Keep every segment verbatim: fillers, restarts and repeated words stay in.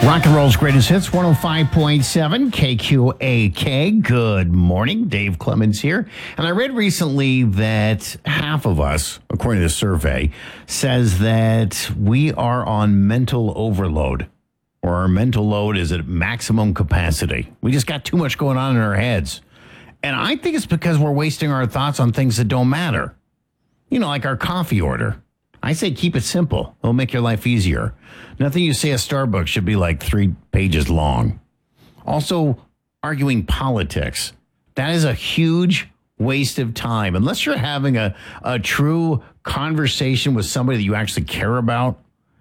Rock and roll's greatest hits, one oh five point seven K Q A K. Good morning. Dave Clemens here. And I read recently that half of us, according to the survey, says that we are on mental overload, or our mental load is at maximum capacity. We just got too much going on in our heads. And I think it's because we're wasting our thoughts on things that don't matter. You know, like our coffee order. I say keep it simple. It'll make your life easier. Nothing you say at Starbucks should be like three pages long. Also, arguing politics. That is a huge waste of time. Unless you're having a, a true conversation with somebody that you actually care about,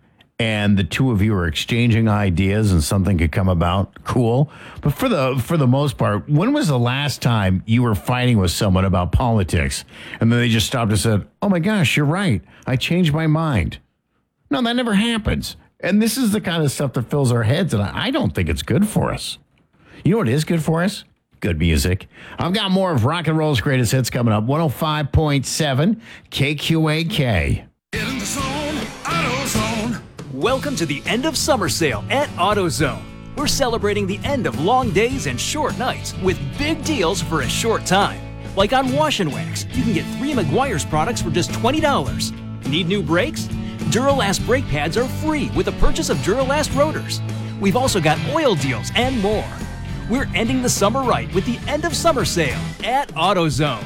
and the two of you are exchanging ideas and something could come about, cool. But for the for the most part, when was the last time you were fighting with someone about politics and then they just stopped and said, oh my gosh, you're right, I changed my mind? No, that never happens. And this is the kind of stuff that fills our heads, and I don't think it's good for us. You know what is good for us? Good music. I've got more of rock and roll's greatest hits coming up. one oh five point seven K Q A K. Get in the zone, AutoZone. Welcome to the end of summer sale at AutoZone. We're celebrating the end of long days and short nights with big deals for a short time. Like on Wash and Wax, you can get three Meguiar's products for just twenty dollars. Need new brakes? Duralast brake pads are free with the purchase of Duralast rotors. We've also got oil deals and more. We're ending the summer right with the end of summer sale at AutoZone.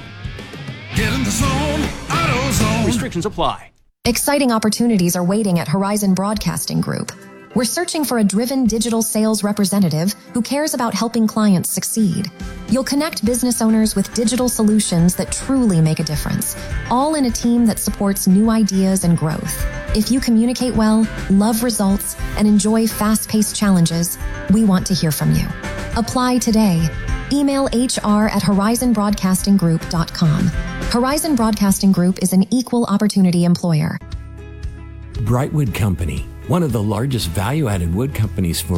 Get in the zone, AutoZone. Restrictions apply. Exciting opportunities are waiting at Horizon Broadcasting Group. We're searching for a driven digital sales representative who cares about helping clients succeed. You'll connect business owners with digital solutions that truly make a difference, all in a team that supports new ideas and growth. If you communicate well, love results, and enjoy fast-paced challenges, we want to hear from you. Apply today. Email H R at horizon broadcasting group dot com. Horizon Broadcasting Group is an equal opportunity employer. Brightwood Company, one of the largest value-added wood companies for